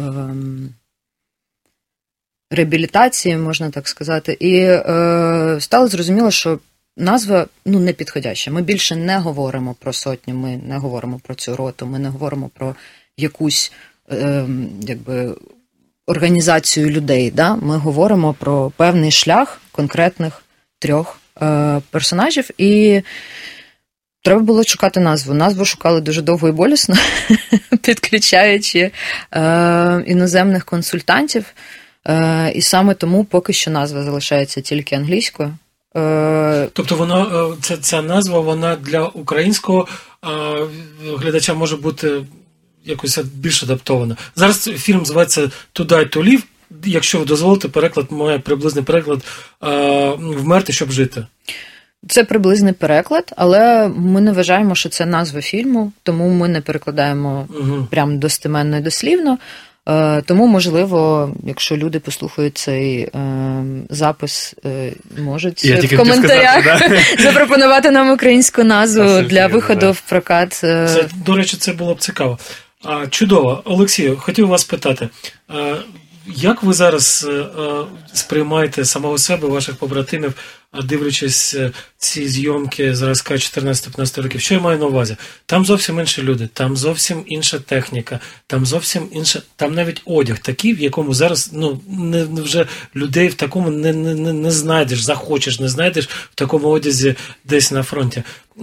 реабілітації, можна так сказати. І е, стало зрозуміло, що назва, ну, не підходяща. Ми більше не говоримо про сотню, ми не говоримо про цю роту, ми не говоримо про якусь, е, якби, організацію людей. Да? Ми говоримо про певний шлях конкретних трьох персонажів, і треба було шукати назву. Назву шукали дуже довго і болісно, підключаючи е, іноземних консультантів, е, і саме тому поки що назва залишається тільки англійською. Е, тобто вона, ця, ця назва, вона для українського е, глядача може бути якось більш адаптована. Зараз фільм називається «To die to live». Якщо ви дозволите, переклад має приблизний переклад «Вмерти, щоб жити». Це приблизний переклад, але ми не вважаємо, що це назва фільму, тому ми не перекладаємо угу. прям достеменно і дослівно. Тому, можливо, якщо люди послухають цей е, запис, е, можуть Я в коментарях сказати, да? запропонувати нам українську назву Асофія, для виходу да. в прокат. Це, до речі, це було б цікаво. А, чудово. Олексію, хотів вас питати, а, як ви зараз а, сприймаєте самого себе, ваших побратимів, дивлячись ці зйомки зразка чотирнадцять-п'ятнадцять років? Що я маю на увазі? Там зовсім інші люди, там зовсім інша техніка, там зовсім інша, там навіть одяг такий, в якому зараз ну, не, не вже людей в такому не, не, не знайдеш, захочеш, не знайдеш в такому одязі десь на фронті.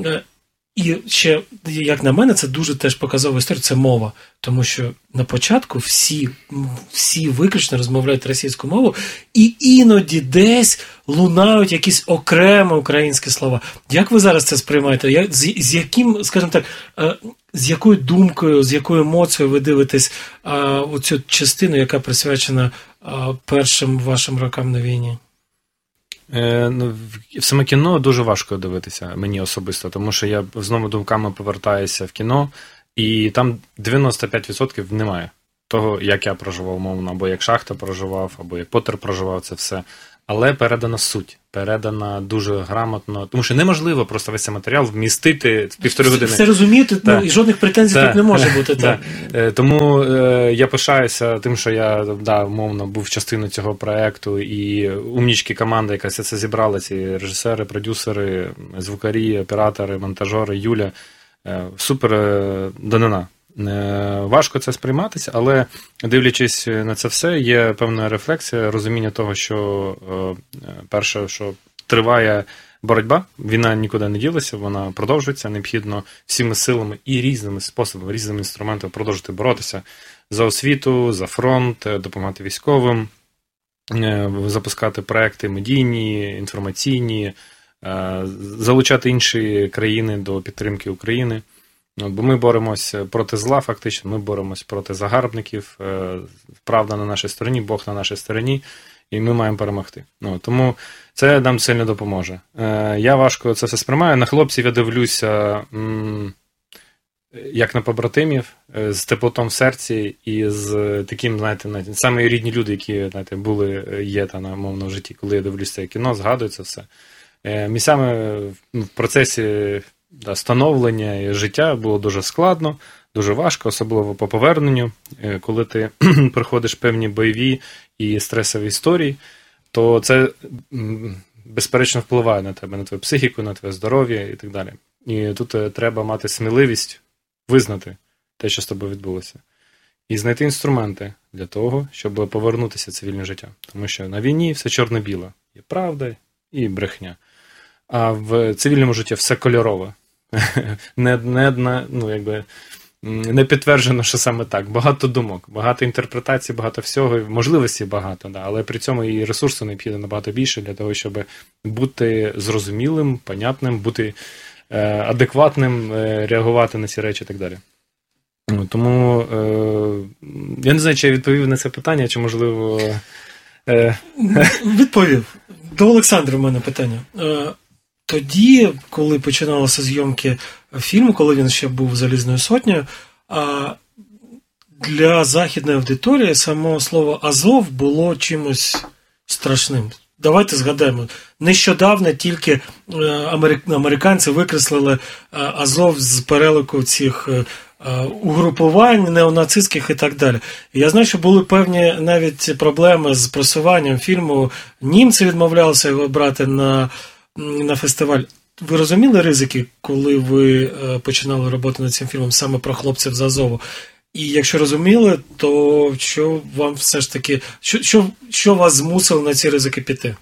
І ще, як на мене, це дуже теж показова історія, це мова. Тому що на початку всі, всі виключно розмовляють російську мову, і іноді десь лунають якісь окремі українські слова. Як ви зараз це сприймаєте? Як, з, з яким, скажімо так, з якою думкою, з якою емоцією ви дивитесь оцю частину, яка присвячена першим вашим рокам на війні? Е, ну, в саме кіно дуже важко дивитися мені особисто, тому що я знову думками повертаюся в кіно, і там дев'яносто п'ять відсотків немає того, як я проживав, мовно, або як Шахта проживав, або як Поттер проживав це все. Але передана суть, передана дуже грамотно, тому що неможливо просто весь цей матеріал вмістити в півтори години. Все розумієте, ну, і жодних претензій тут не може бути. Так. Тому е, я пишаюся тим, що я, да, умовно, був частиною цього проєкту, і умнічки команда, яка це зібрала, ці режисери, продюсери, звукарі, оператори, монтажери, Юля, е, супер е, данина. Важко це сприйматися, але дивлячись на це все, є певна рефлексія, розуміння того, що перше, що триває боротьба, війна нікуди не ділася, вона продовжується, необхідно всіми силами і різними способами, різними інструментами продовжити боротися за освіту, за фронт, допомагати військовим, запускати проекти медійні, інформаційні, залучати інші країни до підтримки України. Бо ми боремося проти зла, фактично, ми боремося проти загарбників, правда на нашій стороні, Бог на нашій стороні, і ми маємо перемогти. Ну, тому це нам сильно допоможе. Я важко це все сприймаю. На хлопців я дивлюся, як на побратимів, з теплотом в серці і з таким, знаєте, самі рідні люди, які, знаєте, були, є там, мовно, в житті, коли я дивлюся це кіно, згадую це все. Місцями в процесі да, становлення і життя було дуже складно, дуже важко, особливо по поверненню. Коли ти проходиш певні бойові і стресові історії, то це безперечно впливає на тебе, на твою психіку, на твоє здоров'я і так далі. І тут треба мати сміливість визнати те, що з тобою відбулося. І знайти інструменти для того, щоб повернутися в цивільне життя. Тому що на війні все чорно-біле. Є правда і брехня. А в цивільному житті все кольорове. Не, не, ну, якби, не підтверджено, що саме так. Багато думок, багато інтерпретацій, багато всього, можливостей багато, да, але при цьому і ресурсу необхідно набагато більше для того, щоб бути зрозумілим, понятним, бути е, адекватним, е, реагувати на ці речі і так далі. Тому е, я не знаю, чи я відповів на це питання, чи можливо... Е... Відповів. До Олександра в мене питання. Тоді, коли починалися зйомки фільму, коли він ще був «Залізною сотнею», для західної аудиторії само слово «Азов» було чимось страшним. Давайте згадаємо. Нещодавно тільки американці викреслили Азов з переліку цих угрупувань неонацистських і так далі. І я знаю, що були певні навіть проблеми з просуванням фільму. Німці відмовлялися його брати на, на фестиваль. Ви розуміли ризики, коли ви починали роботу над цим фільмом саме про хлопців з Азову? І якщо розуміли, то що вам все ж таки, що, що, що вас змусило на ці ризики піти?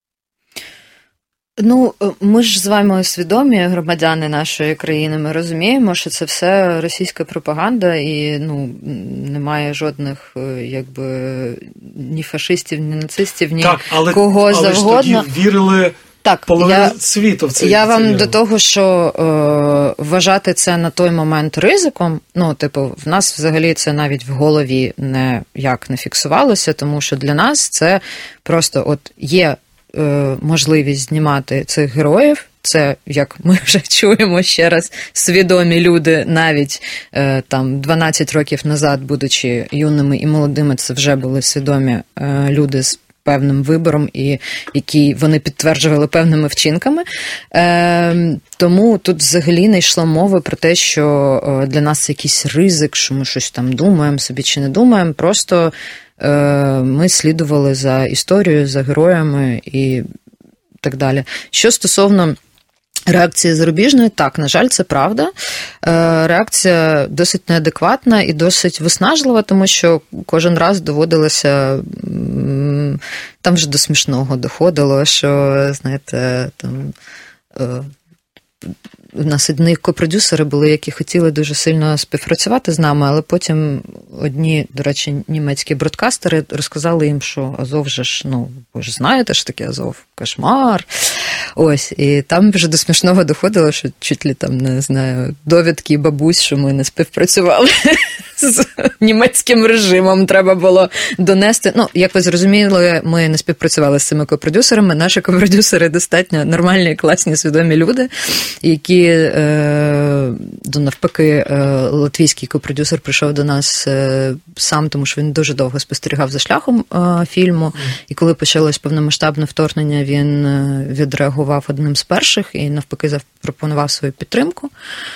Ну, ми ж з вами свідомі громадяни нашої країни, ми розуміємо, що це все російська пропаганда і, ну, немає жодних, якби, ні фашистів, ні нацистів, ні так, але, кого але завгодно. Але ж тоді вірили так, половина я, світу в це. Я вам вірили. До того, що е, вважати це на той момент ризиком, ну, типу, в нас взагалі це навіть в голові ніяк не фіксувалося, тому що для нас це просто от є можливість знімати цих героїв, це, як ми вже чуємо ще раз, свідомі люди навіть е, там дванадцять років назад, будучи юними і молодими, це вже були свідомі е, люди з певним вибором, і які вони підтверджували певними вчинками. Е, тому тут взагалі не йшло мови про те, що для нас це якийсь ризик, що ми щось там думаємо собі чи не думаємо. Просто е, ми слідували за історією, за героями і так далі. Що стосовно реакції зарубіжної, так, на жаль, це правда. Реакція досить неадекватна і досить виснажлива, тому що кожен раз доводилося, там вже до смішного доходило, що, знаєте, там у нас одні копродюсери були, які хотіли дуже сильно співпрацювати з нами, але потім одні, до речі, німецькі бродкастери розказали їм, що Азов же ж, ну, ви ж знаєте, що таке Азов, кошмар. Ось, і там вже до смішного доходило, що чуть ли там, не знаю, довідки бабусь, що ми не співпрацювали з німецьким режимом, треба було донести. Ну, як ви зрозуміли, ми не співпрацювали з цими копродюсерами, наші копродюсери достатньо нормальні, класні, свідомі люди, які, е, навпаки, е, латвійський копродюсер прийшов до нас е, сам, тому що він дуже довго спостерігав за шляхом е, фільму, і коли почалось повномасштабне вторгнення, він е, відреагував одним з перших і, навпаки, запропонував свою підтримку.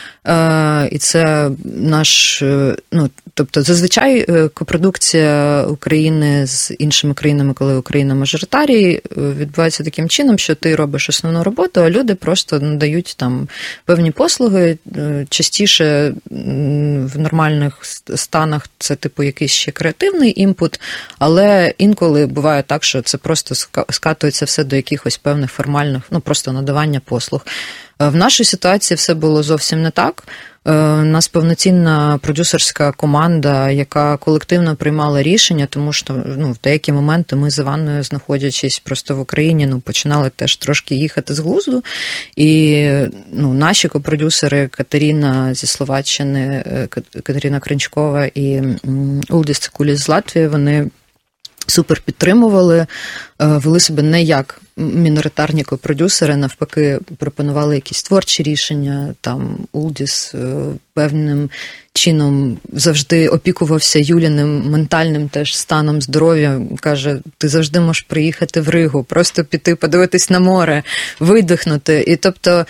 Uh, і це наш, ну, тобто, зазвичай копродукція України з іншими країнами, коли Україна мажоритарій, відбувається таким чином, що ти робиш основну роботу, а люди просто надають там певні послуги. Частіше в нормальних станах це, типу, якийсь ще креативний імпут, але інколи буває так, що це просто скатується все до якихось певних формальних, ну, просто надавання послуг. В нашій ситуації все було зовсім не так. У нас повноцінна продюсерська команда, яка колективно приймала рішення, тому що, ну, в деякі моменти ми з Іванною, знаходячись просто в Україні, ну, починали теж трошки їхати з глузду. І, ну, наші копродюсери Катерина зі Словаччини, Катерина Кринчкова і Улдіс Цикуліс з Латвії, вони супер підтримували, вели себе не як міноритарні копродюсери, навпаки, пропонували якісь творчі рішення, там Улдіс певним чином завжди опікувався Юліним ментальним теж станом здоров'я, каже, ти завжди можеш приїхати в Ригу, просто піти, подивитись на море, видихнути, і тобто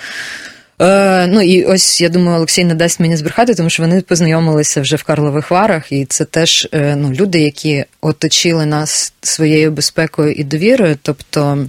Е, ну і ось, я думаю, Олексій не дасть мені збрехати, тому що вони познайомилися вже в Карлових Варах, і це теж, е, ну, люди, які оточили нас своєю безпекою і довірою, тобто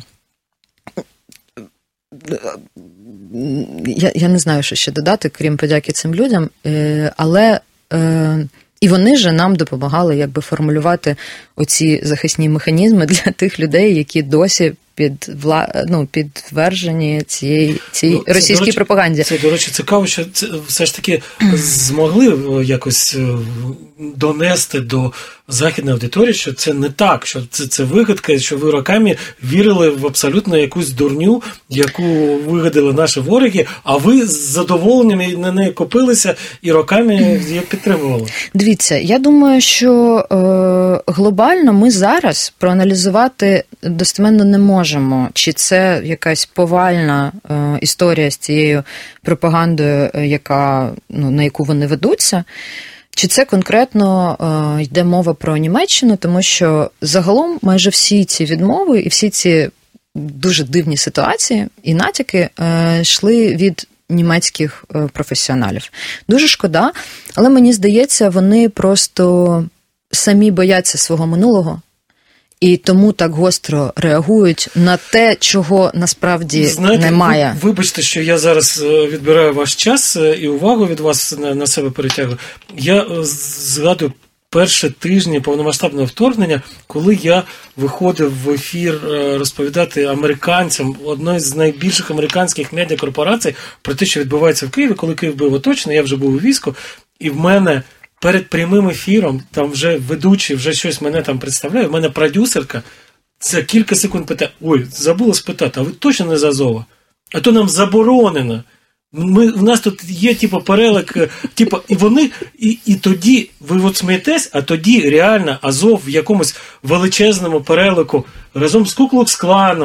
я, я не знаю, що ще додати, крім подяки цим людям, е, але е, і вони ж нам допомагали якби формулювати оці захисні механізми для тих людей, які досі під вла... ну, підтверджені цієї, цієї ну, російській до речі, пропаганді. Це, до речі, цікаво, що це все ж таки змогли якось донести до західної аудиторії, що це не так, що це, це вигадка, що ви роками вірили в абсолютно якусь дурню, яку вигадали наші вороги, а ви з задоволенням на неї копилися і роками її підтримували. Дивіться, я думаю, що е, глобально ми зараз проаналізувати достеменно не можемо, чи це якась повальна е, історія з цією пропагандою, яка, ну, на яку вони ведуться, чи це конкретно е, йде мова про Німеччину, тому що загалом майже всі ці відмови і всі ці дуже дивні ситуації і натяки е, йшли від німецьких е, професіоналів. Дуже шкода, але мені здається, вони просто самі бояться свого минулого, і тому так гостро реагують на те, чого насправді Знаєте, немає. Ви, вибачте, що я зараз відбираю ваш час і увагу від вас на, на себе перетягую. Я згадую перші тижні повномасштабного вторгнення, коли я виходив в ефір розповідати американцям, одної з найбільших американських медіакорпорацій, про те, що відбувається в Києві, коли Київ був оточений, я вже був у війську, і в мене перед прямим ефіром, там вже ведучий, вже щось мене там представляє, в мене продюсерка за кілька секунд питає, ой, забула спитати, а ви точно не з Азова? А то нам заборонено. Ми, в нас тут є, типу, перелик, типу, і вони, і, і тоді, ви от смієтесь, а тоді реально Азов в якомусь величезному перелику разом з Ку-Клукс-Кланом,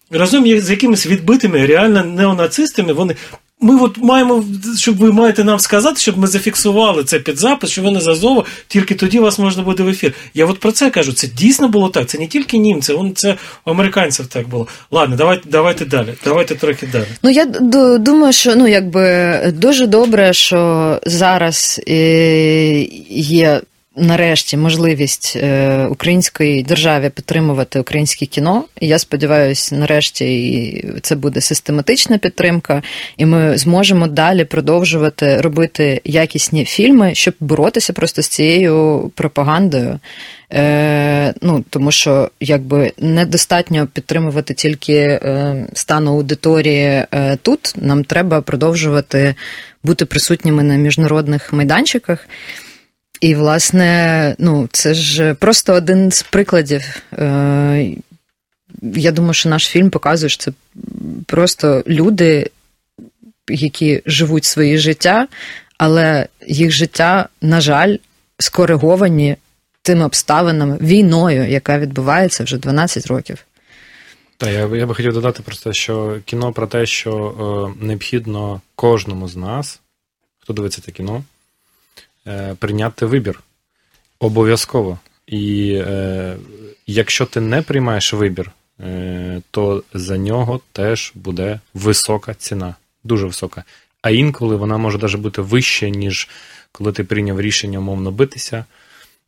разом з якимись відбитими реально неонацистами, вони... Ми от маємо, щоб ви маєте нам сказати, щоб ми зафіксували це під запис, що ви не з Азова, тільки тоді вас можна буде в ефір. Я от про це кажу, це дійсно було так, це не тільки німці, це у американців так було. Ладно, давайте, давайте далі, давайте трохи далі. Ну, я думаю, що, ну, якби, дуже добре, що зараз є нарешті можливість е, української державі підтримувати українське кіно. І я сподіваюся, нарешті це буде систематична підтримка, і ми зможемо далі продовжувати робити якісні фільми, щоб боротися просто з цією пропагандою. Е, ну, тому що, якби, недостатньо підтримувати тільки е, стан аудиторії е, тут. Нам треба продовжувати бути присутніми на міжнародних майданчиках. І, власне, ну, це ж просто один з прикладів. Я думаю, що наш фільм показує, що це просто люди, які живуть своє життя, але їх життя, на жаль, скориговані тими обставинами, війною, яка відбувається вже дванадцять років. Так, я, я би хотів додати просто, що кіно про те, що е, необхідно кожному з нас, хто дивиться це кіно, прийняти вибір. Обов'язково. І е, якщо ти не приймаєш вибір, е, то за нього теж буде висока ціна. Дуже висока. А інколи вона може навіть бути вища, ніж коли ти прийняв рішення умовно битися,